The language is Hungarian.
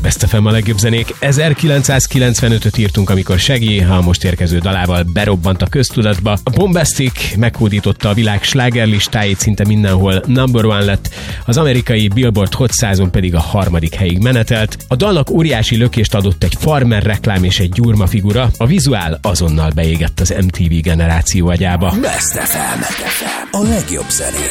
Best FM a legjobb zenék. 1995-öt írtunk, amikor Shaggy a most érkező dalával berobbant a köztudatba. A Bombastic meghódította a világ slágerlistáit, szinte mindenhol number one lett, az amerikai Billboard Hot 100-on pedig a 3. helyig menetelt. A dalnak óriási lökést adott egy farmer reklám és egy gyurma figura, a vizuál azonnal beégett az MTV generáció agyába. Best FM, a legjobb zenék.